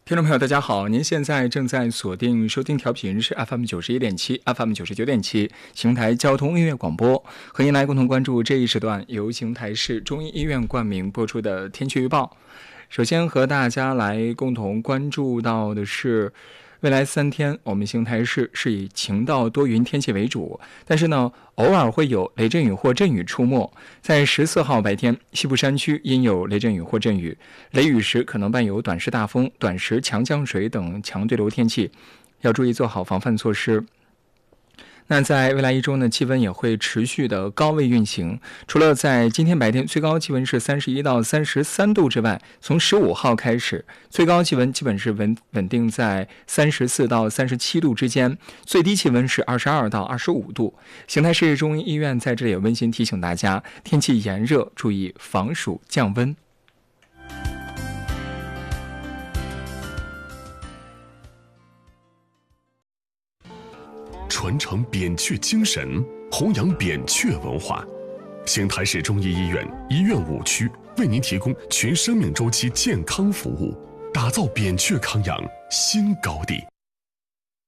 听众朋友，大家好，您现在正在锁定收听调频是 FM91.7、FM 99.7邢台交通音乐广播，和您来共同关注这一时段由邢台市中医医院冠名播出的天气预报。首先和大家来共同关注到的是，未来3天我们邢台市是以晴到多云天气为主，但是呢，偶尔会有雷阵雨或阵雨出没。在14号白天，西部山区因有雷阵雨或阵雨，雷雨时可能伴有短时大风、短时强降水等强对流天气，要注意做好防范措施。那在未来1周呢，气温也会持续的高位运行。除了在今天白天最高气温是31到33度之外，从15号开始，最高气温基本是稳定在34到37度之间，最低气温是22到25度。邢台市中医医院在这里也温馨提醒大家，天气炎热，注意防暑降温。 传承扁鹊精神，弘扬扁鹊文化。邢台市中医医院医院5区为您提供全生命周期健康服务，打造扁鹊康养新高地。